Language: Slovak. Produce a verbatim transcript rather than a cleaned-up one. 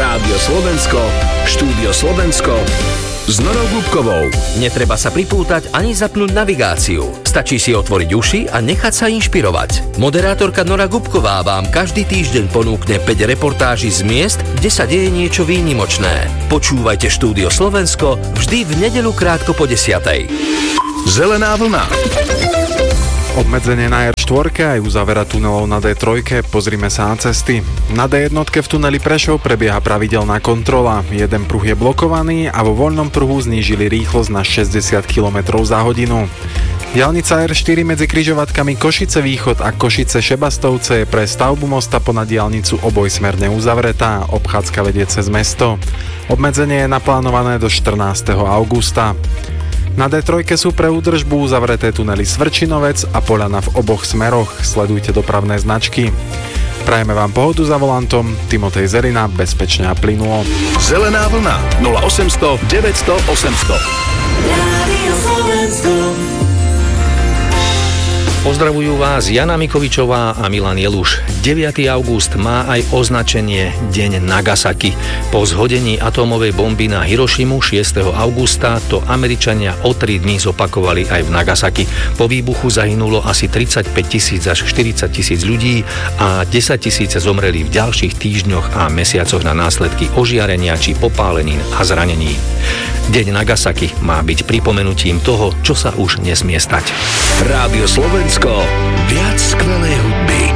Rádio Slovensko, Štúdio Slovensko s Norou Gubkovou. Netreba sa pripútať ani zapnúť navigáciu. Stačí si otvoriť uši a nechať sa inšpirovať. Moderátorka Nora Gubková vám každý týždeň ponúkne päť reportáží z miest, kde sa deje niečo výnimočné. Počúvajte Štúdio Slovensko vždy v nedeľu krátko po desiatej. Zelená vlna. Obmedzenie na er štyri aj uzavera tunelov na dé tri. Pozrime sa na cesty. Na dé jeden v tuneli Prešov prebieha pravidelná kontrola. Jeden pruh je blokovaný a vo voľnom pruhu znížili rýchlosť na šesťdesiat kilometrov za hodinu. Diaľnica er štyri medzi križovatkami Košice Východ a Košice Šebastovce je pre stavbu mosta ponad diaľnicu obojsmerne uzavretá. Obchádzka vedie cez mesto. Obmedzenie je naplánované do štrnásteho augusta. Na dé tri sú pre údržbu uzavreté tunely Svrčinovec a Poľana v oboch smeroch. Sledujte dopravné značky. Prajeme vám pohodu za volantom. Timotej Zerina, bezpečne a plynulo. Zelená vlna nula osemsto deväťsto osemsto. Rádio Slovensko. Pozdravujú vás Jana Mikovičová a Milan Jeluš. deviateho augusta má aj označenie Deň Nagasaki. Po zhodení atómovej bomby na Hirošimu šiesteho augusta to Američania o tri dní zopakovali aj v Nagasaki. Po výbuchu zahynulo asi tridsaťpäť tisíc až štyridsať tisíc ľudí a desaťtisíce zomreli v ďalších týždňoch a mesiacoch na následky ožiarenia či popálenín a zranení. Deň Nagasaki má byť pripomenutím toho, čo sa už nesmie stať. Rádio Slovensko, viac skvelej hudby.